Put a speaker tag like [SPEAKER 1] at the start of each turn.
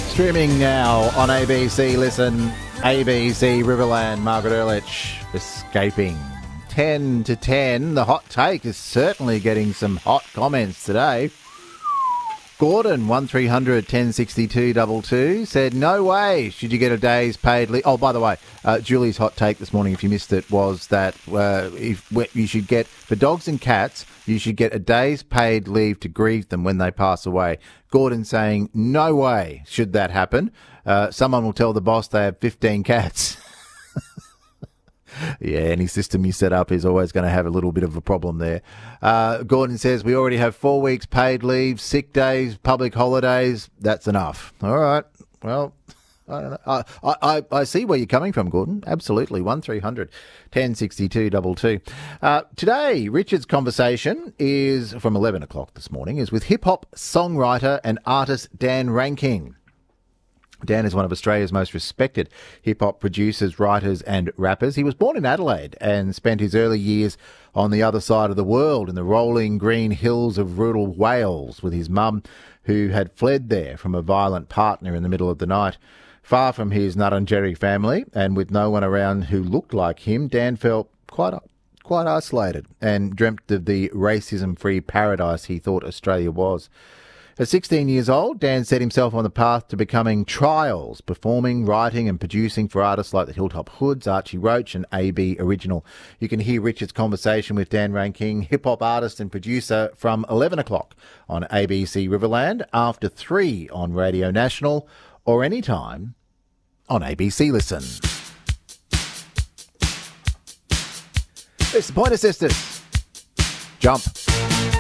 [SPEAKER 1] Streaming now on ABC Listen, ABC Riverland, Margaret Ehrlich, Escaping. 10 to 10, the hot take is certainly getting some hot comments today. Gordon, 1300 1062 22, said, no way should you get a day's paid leave. Oh, by the way, Julie's hot take this morning, if you missed it, was that if you should get, for dogs and cats, you should get a day's paid leave to grieve them when they pass away. Gordon saying, no way should that happen. Someone will tell the boss they have 15 cats. Yeah, any system you set up is always going to have a little bit of a problem there. Gordon says, we already have 4 weeks paid leave, sick days, public holidays. That's enough. All right. Well, I don't know. I see where you're coming from, Gordon. Absolutely. 1300 1062 22. Today, Richard's conversation is from 11 o'clock this morning, is with hip-hop songwriter and artist Dan Ranking. Dan is one of Australia's most respected hip-hop producers, writers and rappers. He was born in Adelaide and spent his early years on the other side of the world in the rolling green hills of rural Wales with his mum, who had fled there from a violent partner in the middle of the night. Far from his Nurrunjeri family and with no one around who looked like him, Dan felt quite isolated and dreamt of the racism-free paradise he thought Australia was. At 16 years old, Dan set himself on the path to becoming Trials, performing, writing and producing for artists like the Hilltop Hoods, Archie Roach and AB Original. You can hear Richard's conversation with Dan Ranking, hip-hop artist and producer, from 11 o'clock on ABC Riverland, after 3 on Radio National, or anytime on ABC Listen. It's the Pointer Sisters. Jump.